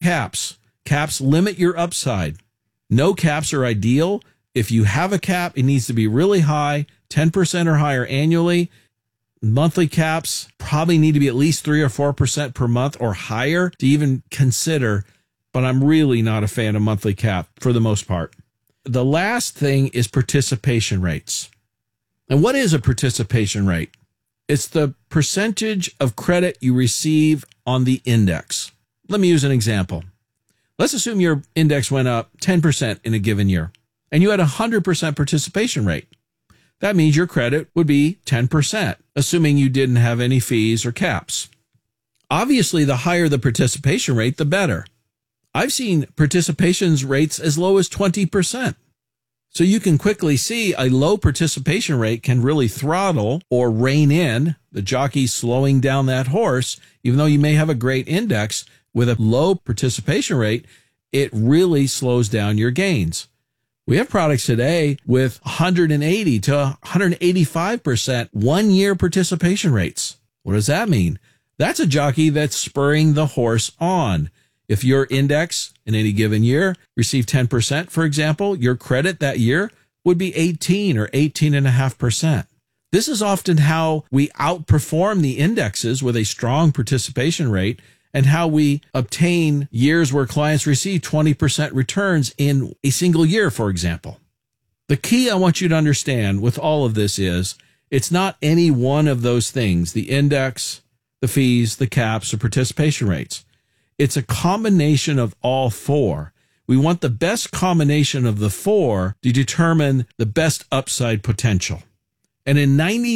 caps. Caps limit your upside. No caps are ideal. If you have a cap, it needs to be really high, 10% or higher annually. Monthly caps probably need to be at least 3 or 4% per month or higher to even consider, but I'm really not a fan of monthly cap for the most part. The last thing is participation rates. And what is a participation rate? It's the percentage of credit you receive on the index. Let me use an example. Let's assume your index went up 10% in a given year, and you had a 100% participation rate. That means your credit would be 10%, assuming you didn't have any fees or caps. Obviously, the higher the participation rate, the better. I've seen participation rates as low as 20%. So you can quickly see a low participation rate can really throttle or rein in the jockey slowing down that horse. Even though you may have a great index, with a low participation rate, it really slows down your gains. We have products today with 180 to 185% 1-year participation rates. What does that mean? That's a jockey that's spurring the horse on. If your index in any given year received 10%, for example, your credit that year would be 18 or 18.5%. This is often how we outperform the indexes with a strong participation rate, and how we obtain years where clients receive 20% returns in a single year, for example. The key I want you to understand with all of this is it's not any one of those things, the index, the fees, the caps, or participation rates. It's a combination of all four. We want the best combination of the four to determine the best upside potential. And in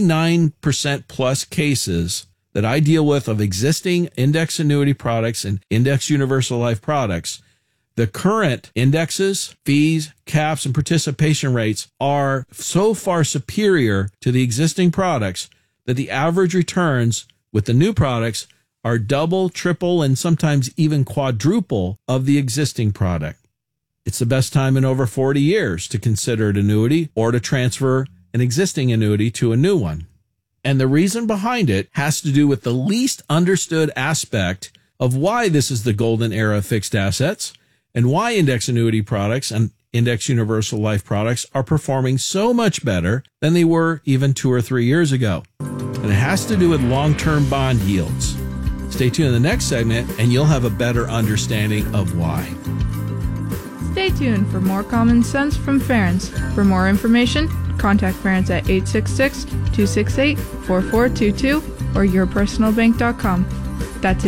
99% plus cases that I deal with of existing index annuity products and index universal life products, the current indexes, fees, caps, and participation rates are so far superior to the existing products that the average returns with the new products are double, triple, and sometimes even quadruple of the existing product. It's the best time in over 40 years to consider an annuity or to transfer an existing annuity to a new one. And the reason behind it has to do with the least understood aspect of why this is the golden era of fixed assets and why index annuity products and index universal life products are performing so much better than they were even 2 or 3 years ago. And it has to do with long-term bond yields. Stay tuned in the next segment and you'll have a better understanding of why. Stay tuned for more common sense from Ferenc. For more information, contact Ferenc at 866-268-4422 or yourpersonalbank.com. That's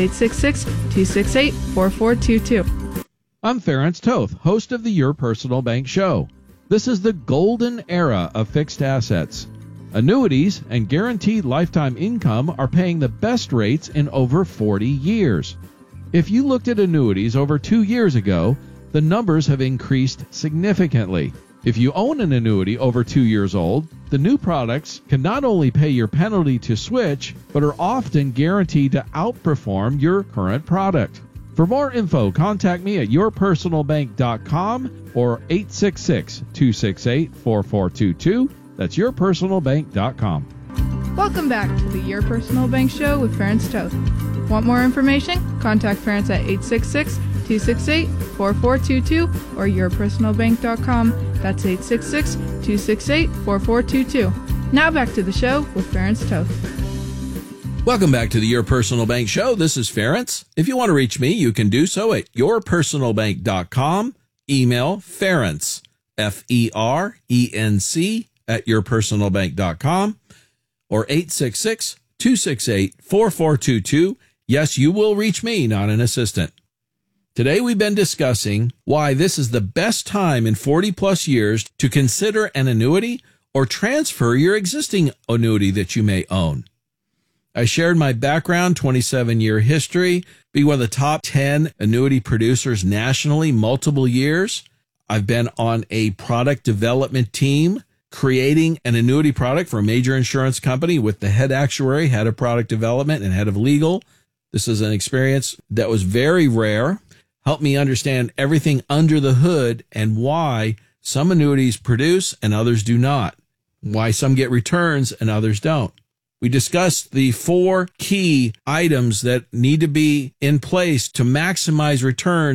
866-268-4422. I'm Ferenc Toth, host of the Your Personal Bank Show. This is the golden era of fixed assets. Annuities and guaranteed lifetime income are paying the best rates in over 40 years. If you looked at annuities over 2 years ago, the numbers have increased significantly. If you own an annuity over 2 years old, the new products can not only pay your penalty to switch, but are often guaranteed to outperform your current product. For more info, contact me at yourpersonalbank.com or 866-268-4422. That's yourpersonalbank.com. Welcome back to the Your Personal Bank Show with Ferenc Toth. Want more information? Contact Ferenc at 866-268-4422 or yourpersonalbank.com. That's 866-268-4422. Now back to the show with Ferenc Toth. Welcome back to the Your Personal Bank Show. This is Ferenc. If you want to reach me, you can do so at yourpersonalbank.com. Email Ferenc, Ferenc, at yourpersonalbank.com or 866-268-4422. Yes, you will reach me, not an assistant. Today we've been discussing why this is the best time in 40 plus years to consider an annuity or transfer your existing annuity that you may own. I shared my background, 27-year history, being one of the top 10 annuity producers nationally, multiple years. I've been on a product development team creating an annuity product for a major insurance company with the head actuary, head of product development, and head of legal. This is an experience that was very rare, helped me understand everything under the hood and why some annuities produce and others do not, why some get returns and others don't. We discussed the 4 key items that need to be in place to maximize returns